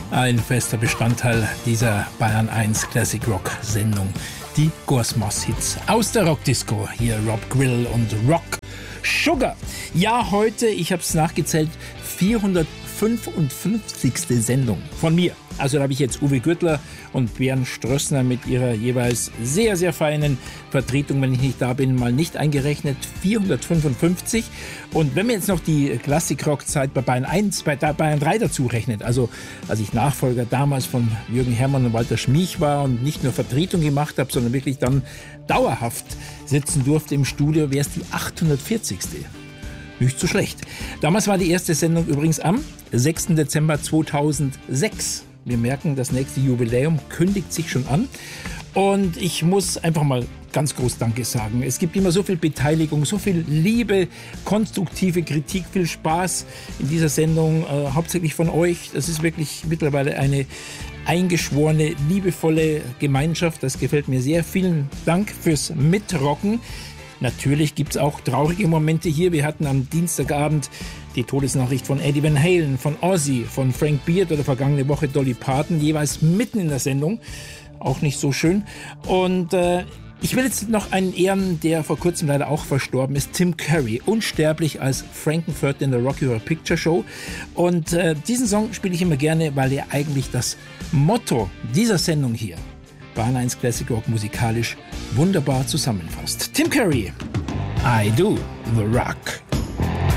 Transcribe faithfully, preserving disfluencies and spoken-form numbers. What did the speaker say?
Ein fester Bestandteil dieser Bayern eins Classic Rock Sendung. Die Gosmos-Hits aus der Rockdisco. Hier Rob Grill und Rock Sugar. Ja, heute, ich habe es nachgezählt, vierhundertfünfundfünfzigste Sendung von mir. Also da habe ich jetzt Uwe Gürtler und Bernd Strössner mit ihrer jeweils sehr, sehr feinen Vertretung, wenn ich nicht da bin, mal nicht eingerechnet. vierhundertfünfundfünfzig. Und wenn man jetzt noch die Klassik-Rock-Zeit bei Bayern eins, bei Bayern drei dazu rechnet, also als ich Nachfolger damals von Jürgen Herrmann und Walter Schmiech war und nicht nur Vertretung gemacht habe, sondern wirklich dann dauerhaft sitzen durfte im Studio, wäre es die achthundertvierzigste. Nicht so schlecht. Damals war die erste Sendung übrigens am sechsten Dezember zweitausendsechs. Wir merken, das nächste Jubiläum kündigt sich schon an. Und ich muss einfach mal ganz groß Danke sagen. Es gibt immer so viel Beteiligung, so viel Liebe, konstruktive Kritik, viel Spaß in dieser Sendung, äh, hauptsächlich von euch. Das ist wirklich mittlerweile eine eingeschworene, liebevolle Gemeinschaft. Das gefällt mir sehr. Vielen Dank fürs Mitrocken. Natürlich gibt es auch traurige Momente hier. Wir hatten am Dienstagabend die Todesnachricht von Eddie Van Halen, von Ozzy, von Frank Beard oder vergangene Woche Dolly Parton, jeweils mitten in der Sendung. Auch nicht so schön. Und äh, ich will jetzt noch einen ehren, der vor kurzem leider auch verstorben ist, Tim Curry, unsterblich als Frankenfurter in der Rocky Horror Picture Show. Und äh, diesen Song spiele ich immer gerne, weil er eigentlich das Motto dieser Sendung hier, Bayern eins Classic Rock, musikalisch wunderbar zusammenfasst. Tim Curry, I Do the Rock.